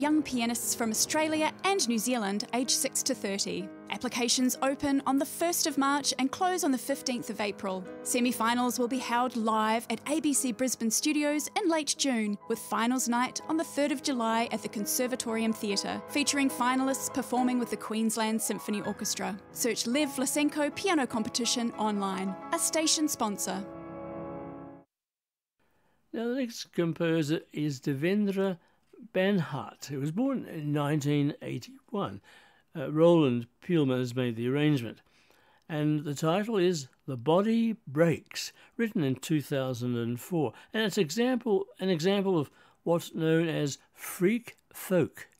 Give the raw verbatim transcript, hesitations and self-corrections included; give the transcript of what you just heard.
young pianists from Australia and New Zealand aged six to thirty. Applications open on the first of March and close on the fifteenth of April. Semi-finals will be held live at A B C Brisbane Studios in late June, with finals night on the third of July at the Conservatorium Theatre, featuring finalists performing with the Queensland Symphony Orchestra. Search Lev Vlasenko Piano Competition online, a station sponsor. Now the next composer is Devendra Banhart, who was born in nineteen eighty-one. Uh, Roland Peelman has made the arrangement. And the title is The Body Breaks, written in two thousand four. And it's example, an example of what's known as freak folk.